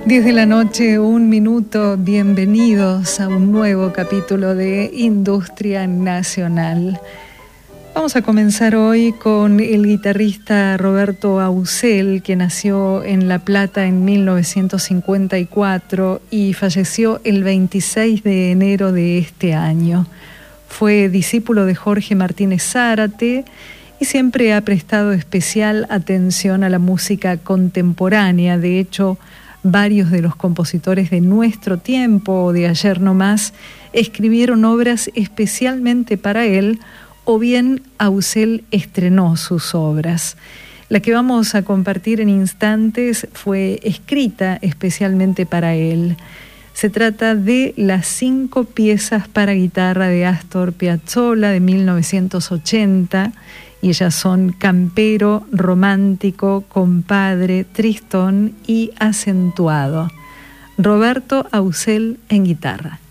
10 de la noche, 1 minuto. Bienvenidos a un nuevo capítulo de Industria Nacional. Vamos a comenzar hoy con el guitarrista Roberto Ausell, que nació en La Plata en 1954 y falleció el 26 de enero de este año. Fue discípulo de Jorge Martínez Zárate y siempre ha prestado especial atención a la música contemporánea. De hecho, varios de los compositores de nuestro tiempo o de ayer no más escribieron obras especialmente para él, o bien Ausell estrenó sus obras. La que vamos a compartir en instantes fue escrita especialmente para él. Se trata de las 5 piezas para guitarra de Astor Piazzolla de 1980, y ellas son Campero, Romántico, Compadre, Tristón y Acentuado. Roberto Ausell en guitarra.